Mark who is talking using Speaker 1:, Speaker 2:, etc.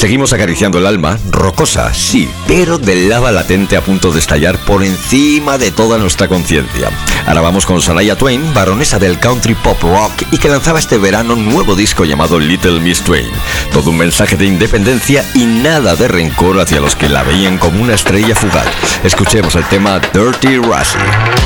Speaker 1: Seguimos acariciando el alma, rocosa, sí, pero de lava latente a punto de estallar por encima de toda nuestra conciencia. Ahora vamos con Shania Twain, baronesa del country pop rock y que lanzaba este verano un nuevo disco llamado Little Miss Twain. Todo un mensaje de independencia y nada de rencor hacia los que la veían como una estrella fugaz. Escuchemos el tema Dirty Rosie.